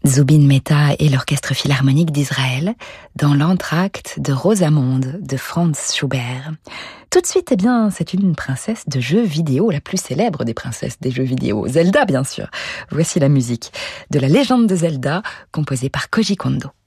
Zubin Mehta et l'Orchestre Philharmonique d'Israël dans l'entracte de Rosamonde de Franz Schubert. Tout de suite, c'est une princesse de jeux vidéo, la plus célèbre des princesses des jeux vidéo, Zelda bien sûr. Voici la musique de la légende de Zelda, composée par Koji Kondo.